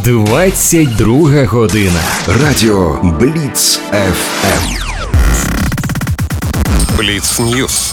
22 година. Радіо Бліц ФМ. Бліц Ньюс.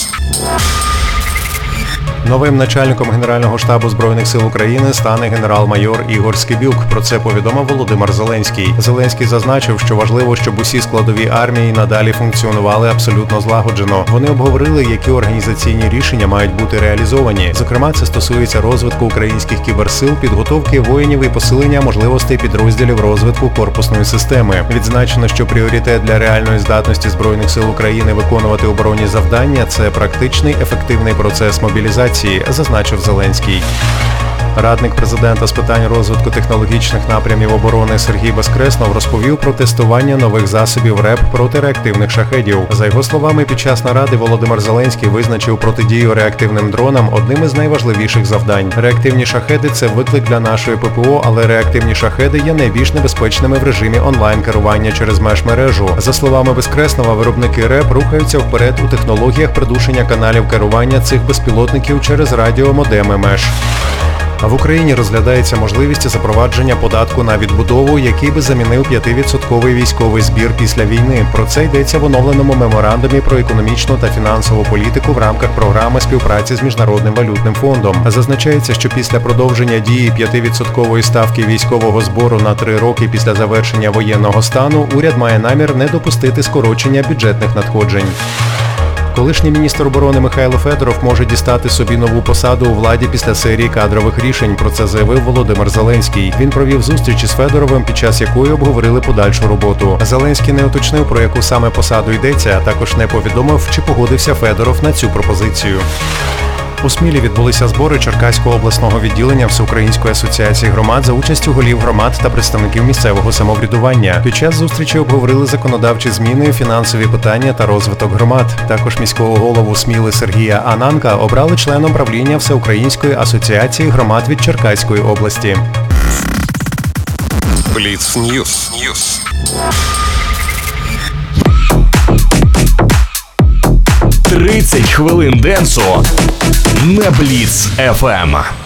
Новим начальником Генерального штабу Збройних сил України стане генерал-майор Ігор Скибюк. Про це повідомив Володимир Зеленський. Зеленський зазначив, що важливо, щоб усі складові армії надалі функціонували абсолютно злагоджено. Вони обговорили, які організаційні рішення мають бути реалізовані. Зокрема, це стосується розвитку українських кіберсил, підготовки воїнів і посилення можливостей підрозділів розвитку корпусної системи. Відзначено, що пріоритет для реальної здатності Збройних сил України виконувати оборонні завдання – це практичний, ефективний процес мобілізації, зазначив Зеленський. Радник президента з питань розвитку технологічних напрямів оборони Сергій Безкреснов розповів про тестування нових засобів РЕП проти реактивних шахедів. За його словами, під час наради Володимир Зеленський визначив протидію реактивним дронам одним із найважливіших завдань. Реактивні шахеди – це виклик для нашої ППО, але реактивні шахеди є найбільш небезпечними в режимі онлайн-керування через межмережу. За словами Безкреснова, виробники РЕП рухаються вперед у технологіях придушення каналів керування цих безпілотників через радіомодеми меж. В Україні розглядається можливість запровадження податку на відбудову, який би замінив 5% військовий збір після війни. Про це йдеться в оновленому меморандумі про економічну та фінансову політику в рамках програми співпраці з Міжнародним валютним фондом. Зазначається, що після продовження дії 5% ставки військового збору на 3 роки після завершення воєнного стану уряд має намір не допустити скорочення бюджетних надходжень. Колишній міністр оборони Михайло Федоров може дістати собі нову посаду у владі після серії кадрових рішень. Про це заявив Володимир Зеленський. Він провів зустріч із Федоровим, під час якої обговорили подальшу роботу. Зеленський не уточнив, про яку саме посаду йдеться, а також не повідомив, чи погодився Федоров на цю пропозицію. У Смілі відбулися збори Черкаського обласного відділення Всеукраїнської асоціації громад за участю голів громад та представників місцевого самоврядування. Під час зустрічі обговорили законодавчі зміни, фінансові питання та розвиток громад. Також міського голову Сміли Сергія Ананка обрали членом правління Всеукраїнської асоціації громад від Черкаської області. Бліц Ньюс. 30 хвилин денсу на Бліц ФМ.